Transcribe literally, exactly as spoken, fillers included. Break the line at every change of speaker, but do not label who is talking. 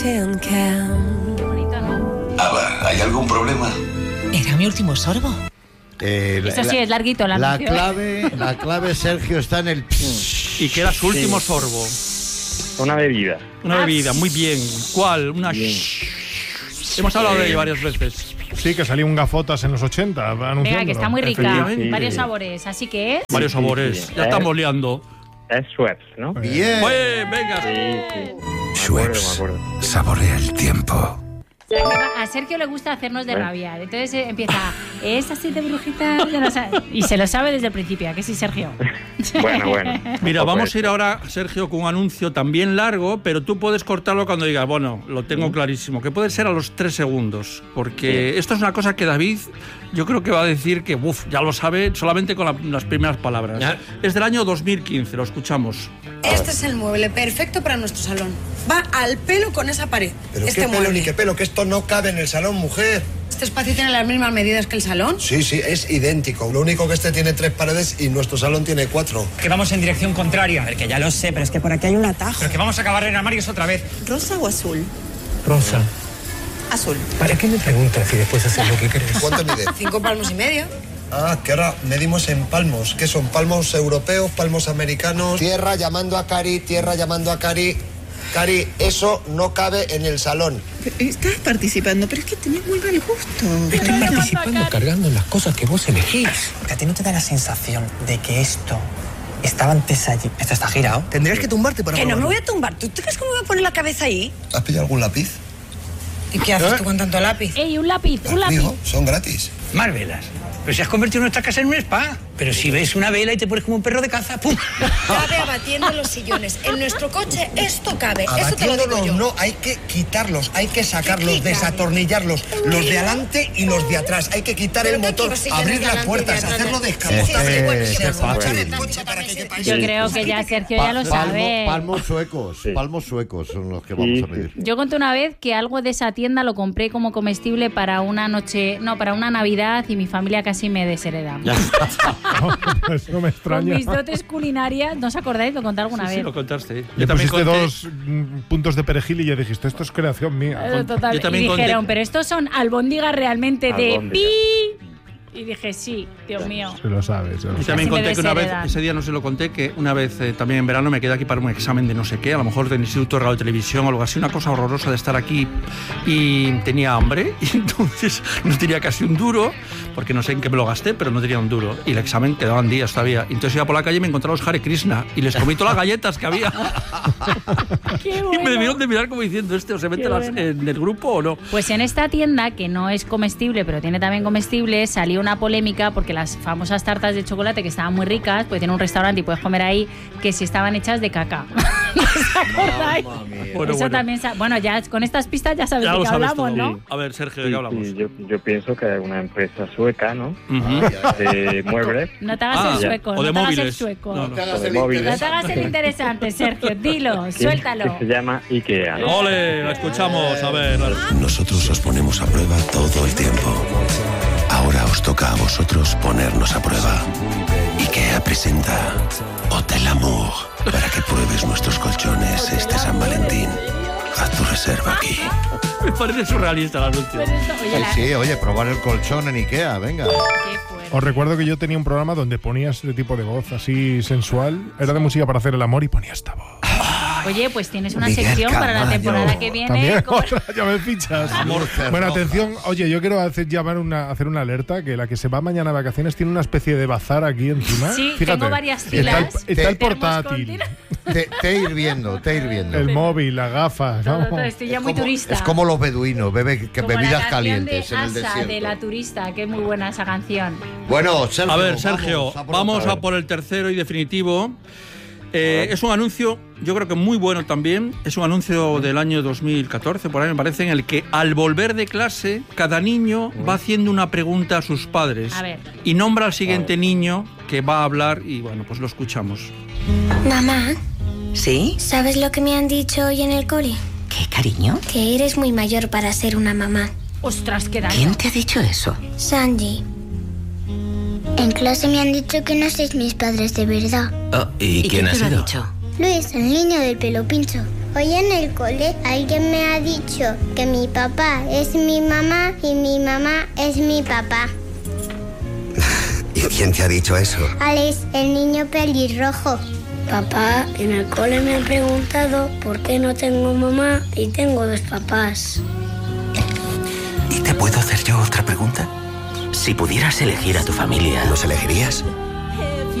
Qué bonito, ¿no?
Ava, ¿hay algún problema?
¿Era mi último sorbo?
Eh,
Eso sí,
la,
es larguito la
la
anuncio, ¿eh?
clave, la clave, Sergio, está en el...
Y que era su último
Sí.
sorbo.
Una bebida.
Una
Ah,
bebida, muy bien. ¿Cuál? Una...
Bien.
Hemos hablado de ello varias veces.
Sí, que salió un gafotas en los ochenta anunciándolo.
Venga, que está muy rica.
Efectivamente.
Varios sabores, así que es.
Varios
sí,
sabores.
sí.
Ya
Eh.
estamos liando.
Es Schweppes, ¿no?
Bien.
Pues, venga.
Sí, sí. Me
Schweppes.
acuerdo, me acuerdo.
Saborea el tiempo.
A Sergio le gusta hacernos de
Bueno.
rabiar. Entonces eh, empieza, es así de brujita, ya lo sabe. Y se lo sabe desde el principio, ¿a que sí, Sergio?
Bueno, bueno.
Mira,
Un poco
vamos a ir
esto.
ahora, Sergio, con un anuncio también largo, pero tú puedes cortarlo cuando digas, bueno, lo tengo clarísimo, que puede ser a los tres segundos, porque esto es una cosa que David, yo creo que va a decir que, uff, ya lo sabe solamente con la- las primeras palabras.
Ya.
Es del año dos mil quince, lo escuchamos.
Este es el mueble perfecto para nuestro salón. Va al pelo con esa pared.
Pero
este
qué pelo
mueble.
ni qué pelo, que esto no cabe en el salón, mujer.
Este espacio tiene las mismas medidas que el salón.
Sí, sí, es idéntico. Lo único que este tiene tres paredes y nuestro salón tiene cuatro.
Que vamos en dirección contraria. A ver, que ya lo sé, pero es que por aquí hay un atajo. Pero que vamos a acabar en armarios otra vez.
¿Rosa o azul?
Rosa.
Azul.
¿Para qué me preguntas si después haces lo que crees?
¿Cuánto mide?
Cinco palmos y medio.
Ah, que ahora medimos en palmos. ¿Qué son? ¿Palmos europeos, palmos americanos? Tierra llamando a Cari, tierra llamando a Cari. Cari, eso no cabe en el salón.
Estás participando, pero es que tenés muy mal gusto.
Estoy participando cargando en las cosas que vos elegís. Porque a ti no te da la sensación de que esto estaba antes allí. Esto está girado.
Tendrías que tumbarte para
Que no me
probarlo.
voy a tumbar. ¿Tú te crees que me voy a poner la cabeza ahí?
¿Has pillado algún lápiz?
¿Y qué haces tú con tanto lápiz?
¡Ey, un lápiz, un lápiz!
Amigo, son gratis.
Más velas. Pero si has convertido nuestra casa en un spa. Pero si ves una vela y te pones como un perro de caza, ¡pum!
Cabe abatiendo los sillones. En nuestro coche esto cabe. Eso te lo digo
Abatiéndolos
yo.
no, hay que quitarlos, hay que sacarlos,
quitar?
desatornillarlos, los de adelante y los de atrás. Hay que quitar
¿Pero
el
qué
motor,
quiero sillones
abrir
de
las
adelante y
puertas,
de atrás?
hacerlo
Sí, sí,
descapotable.
sí, bueno,
Eh,
sí,
qué
vamos a
fácil.
ver,
el
también
coche para que
se-
quepa.
Yo
Sí.
creo que ya Sergio ya lo
Palmo-
sabe.
palmos suecos,
Sí.
palmos suecos son los que vamos
Sí,
a pedir.
sí, sí.
Yo conté una vez que algo de esa tienda lo compré como comestible para una noche, no, para una Navidad y mi familia casi me deshereda.
Eso no me
Con
extraña.
mis dotes culinarias, ¿no os acordáis? Lo conté alguna
Sí, sí,
vez.
lo contaste.
Le
Yo también
pusiste
conté-
dos mm, puntos de perejil y ya dijiste, esto es creación mía.
Eh, total.
yo también
y dijeron,
conté-
pero estos son albóndigas realmente de
Albóndigas.
pi. Y dije, sí, Dios mío.
Se lo sabes. se lo
Y
sabes.
también
Así me
conté que una vez,
desheredan.
ese día no se lo conté, que una vez eh, también en verano me quedé aquí para un examen de no sé qué, a lo mejor del Instituto de Radio y Televisión o algo así, una cosa horrorosa de estar aquí y tenía hambre y entonces no tenía casi un duro, porque no sé en qué me lo gasté, pero no tenía un duro. Y el examen quedaban días todavía. Entonces iba por la calle y me encontraba a los Hare Krishna y les comí todas las galletas que había.
Qué
Y
bueno.
me debieron de mirar como diciendo, ¿este o se mete
Qué
las-
bueno.
en el grupo o no?
Pues en esta tienda, que no es comestible, pero tiene también comestible, salió una polémica porque las famosas tartas de chocolate, que estaban muy ricas, pues tiene un restaurante y puedes comer ahí, que si estaban hechas de caca. ¿No os acordáis?
Bueno,
Eso
bueno.
también... sa- Bueno, ya con estas pistas ya sabes
Ya
de
lo
qué
sabes
hablamos,
todo.
¿no?
A ver, Sergio, ¿de
Sí,
qué hablamos?
sí, yo, yo pienso que es una empresa sueca, ¿no?
Ujú.
De muebles.
No te hagas
Ah,
el sueco,
o de
no te hagas el
móviles.
sueco.
No,
No,
no.
Te hagas
de
el
móviles.
te
interesante.
hagas el interesante, Sergio. Dilo,
que-
suéltalo.
Que se llama IKEA, ¿no?
Ole, la escuchamos, a ver.
Nosotros os ponemos a prueba todo el tiempo. Ahora os toca a vosotros ponernos a prueba. IKEA presenta Hotel Amour para que pruebes nuestros colchones este San Valentín. Haz tu reserva aquí.
Me parece surrealista el anuncio.
Pues esto, oye, la-
Sí, sí, oye, probar el colchón en Ikea, venga.
Qué fuerte.
Os recuerdo que yo tenía un programa donde ponías este tipo de voz así sensual. Era de música para hacer el amor y ponía esta voz.
Oye, pues tienes una
Miguel
sección para la
Camayo.
temporada que viene.
También,
como-
otra, ya me fichas.
Amor
Bueno,
cerroja.
atención, oye, yo quiero hacer, llamar una, hacer una alerta que la que se va mañana a vacaciones tiene una especie de bazar aquí encima.
Sí,
Fíjate,
tengo varias
está el-
filas.
Está el,
Termos
portátil,
con-
Te, te ir viendo, te ir viendo.
el móvil, las gafas.
Todo,
¿no?
todo, estoy ya
Es
muy
como-
turista.
Es como los beduinos, bebe, que
Como la
bebidas
canción
calientes
de
en el
Asa,
desierto.
de la turista, que es muy buena esa canción.
Bueno, Sergio.
A ver, Sergio,
por
vamos
otra.
a por el tercero y definitivo. Eh, es un anuncio, yo creo que muy bueno también. Es un anuncio del año dos mil catorce, por ahí me parece, en el que al volver de clase, cada niño va haciendo una pregunta a sus padres.
A ver.
Y nombra al siguiente niño que va a hablar y bueno, pues lo escuchamos.
Mamá,
¿Sí?
¿sabes lo que me han dicho hoy en el cole?
¿Qué, cariño?
Que eres muy mayor para ser una mamá.
Ostras, qué daño.
¿Quién te ha dicho eso?
Sanji. En clase me han dicho que no sois mis padres de verdad.
Oh, ¿Y, quién ha
te lo ha
sido?
dicho?
Luis, el niño del pelo pincho. Hoy en el cole alguien me ha dicho que mi papá es mi mamá y mi mamá es mi papá.
¿Y quién te ha dicho eso?
Alex, el niño pelirrojo. Papá, en el cole me han preguntado por qué no tengo mamá y tengo dos papás.
¿Y te puedo hacer yo otra pregunta? Si pudieras elegir a tu familia, ¿los elegirías?